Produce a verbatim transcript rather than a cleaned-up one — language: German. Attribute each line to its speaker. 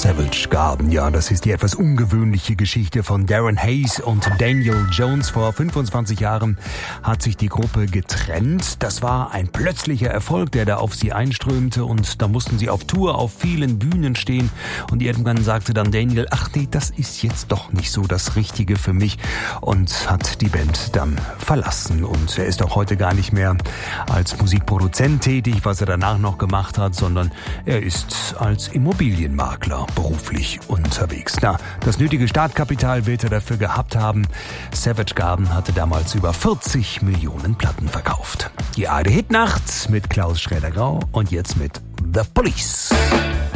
Speaker 1: Savage Garden, ja, das ist die etwas ungewöhnliche Geschichte von Darren Hayes und Daniel Jones. Vor fünfundzwanzig Jahren hat sich die Gruppe getrennt. Das war ein plötzlicher Erfolg, der da auf sie einströmte, und da mussten sie auf Tour auf vielen Bühnen stehen, und irgendwann sagte dann Daniel, ach nee, das ist jetzt doch nicht so das Richtige für mich, und hat die Band dann verlassen. Und er ist auch heute gar nicht mehr als Musikproduzent tätig, was er danach noch gemacht hat, sondern er ist als Immobilienmakler beruflich unterwegs. Na, das nötige Startkapital wird er dafür gehabt haben. Savage Garden hatte damals über vierzig Millionen Platten verkauft. Die A R D Hitnacht mit Klaus Schräder-Grau und jetzt mit The Police.